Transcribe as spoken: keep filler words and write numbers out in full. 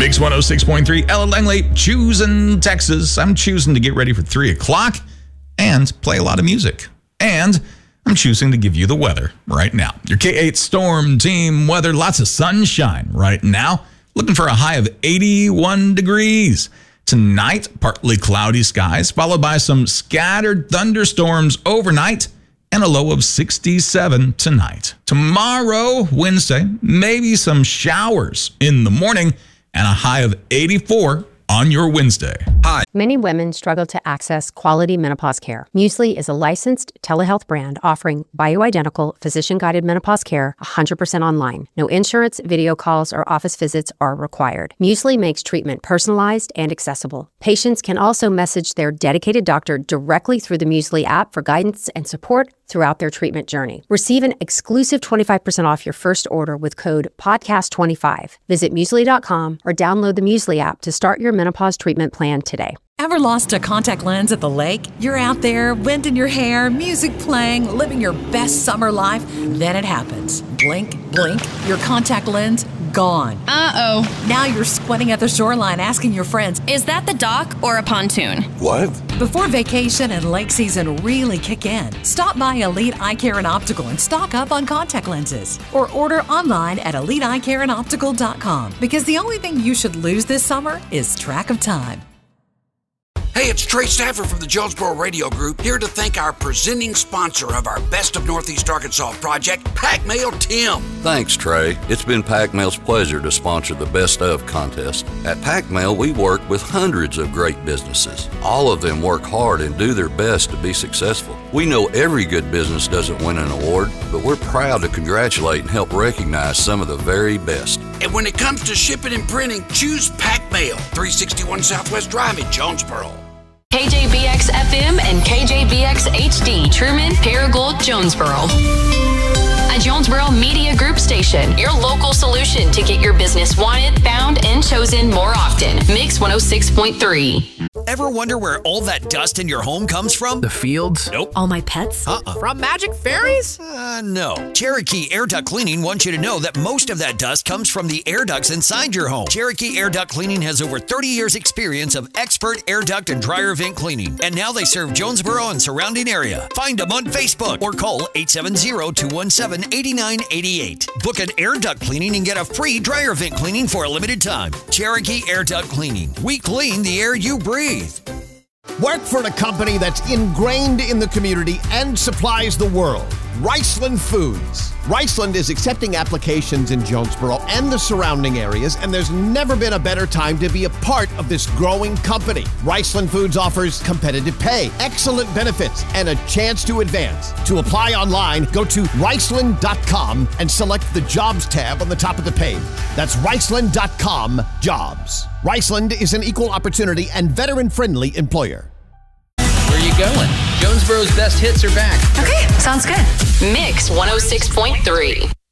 Mix one oh six point three, Ella Langley, choosing Texas. I'm choosing to get ready for three o'clock and play a lot of music. And I'm choosing to give you the weather right now. Your K eight Storm Team weather, lots of sunshine right now. Looking for a high of eighty-one degrees. Tonight, partly cloudy skies, followed by some scattered thunderstorms overnight and a low of sixty-seven tonight. Tomorrow, Wednesday, maybe some showers in the morning and a high of eighty-four on your Wednesday. Hi. Many women struggle to access quality menopause care. Muesli is a licensed telehealth brand offering bioidentical, physician-guided menopause care one hundred percent online. No insurance, video calls, or office visits are required. Muesli makes treatment personalized and accessible. Patients can also message their dedicated doctor directly through the Muesli app for guidance and support throughout their treatment journey. Receive an exclusive twenty-five percent off your first order with code podcast twenty-five. Visit muesli dot com or download the Muesli app to start your menopause treatment plan today. Ever lost a contact lens at the lake? You're out there, wind in your hair, music playing, living your best summer life. Then it happens. Blink, blink, your contact lens gone. Uh-oh. Now you're squatting at the shoreline asking your friends, is that the dock or a pontoon? What? Before vacation and lake season really kick in, stop by Elite Eye Care and Optical and stock up on contact lenses. Or order online at elite eye care and optical dot com, because the only thing you should lose this summer is track of time. Hey, it's Trey Stafford from the Jonesboro Radio Group, here to thank our presenting sponsor of our Best of Northeast Arkansas project, Pac Mail Tim. Thanks, Trey. It's been Pac Mail's pleasure to sponsor the Best of contest. At Pac Mail, we work with hundreds of great businesses. All of them work hard and do their best to be successful. We know every good business doesn't win an award, but we're proud to congratulate and help recognize some of the very best. And when it comes to shipping and printing, choose Pac Mail, three sixty-one Southwest Drive in Jonesboro. K J B X F M and K J B X H D, Truman, Paragould, Jonesboro. A Jonesboro Media Group station, your local solution to get your business wanted, found, and chosen more often. Mix one oh six point three. Ever wonder where all that dust in your home comes from? The fields? Nope. All my pets? Uh-uh. From Magic Fairies? Uh, no. Cherokee Air Duct Cleaning wants you to know that most of that dust comes from the air ducts inside your home. Cherokee Air Duct Cleaning has over thirty years experience of expert air duct and dryer vent cleaning. And now they serve Jonesboro and surrounding area. Find them on Facebook or call eight seven zero, two one seven, eight nine eight eight. Book an air duct cleaning and get a free dryer vent cleaning for a limited time. Cherokee Air Duct Cleaning. We clean the air you breathe. Work for a company that's ingrained in the community and supplies the world. Riceland Foods. Riceland is accepting applications in Jonesboro and the surrounding areas, and there's never been a better time to be a part of this growing company. Riceland Foods offers competitive pay, excellent benefits, and a chance to advance. To apply online, go to riceland dot com and select the Jobs tab on the top of the page. That's riceland dot com, Jobs. Riceland is an equal opportunity and veteran-friendly employer. Where are you going? Jonesboro's best hits are back. Okay, sounds good. Mix one oh six point three.